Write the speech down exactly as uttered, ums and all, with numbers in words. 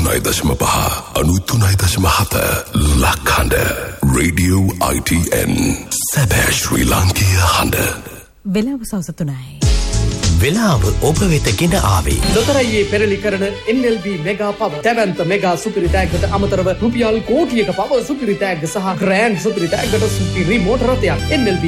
අනූතුනයි දශම පහ අනූතුනයි දශම හත ලක්හඬ රේඩියෝ I T N සැබෑ ශ්‍රී ලාංකීය හඬ. වෙලාව සවස තුනයි. වෙලාව ඔබ වෙත ගෙන ආවේ ලොතරැයියේ පෙරලි කරන N L B මෙගා පව දැවැන්ත මෙගා සුපිරි තෑග්ගට අමතරව රුපියල් කෝටියක පව සුපිරි තෑග්ග සහ ග්‍රෑන්ඩ් සුපිරි තෑග්ගට සුපිරි මෝටර රථයක් N L B